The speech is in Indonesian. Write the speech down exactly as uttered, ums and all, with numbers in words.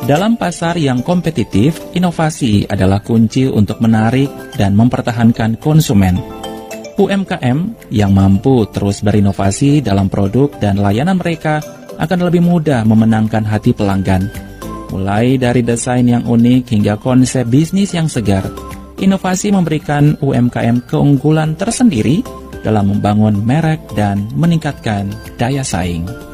Dalam pasar yang kompetitif, inovasi adalah kunci untuk menarik dan mempertahankan konsumen. U M K M yang mampu terus berinovasi dalam produk dan layanan mereka akan lebih mudah memenangkan hati pelanggan. Mulai dari desain yang unik hingga konsep bisnis yang segar, inovasi memberikan U M K M keunggulan tersendiri dalam membangun merek dan meningkatkan daya saing.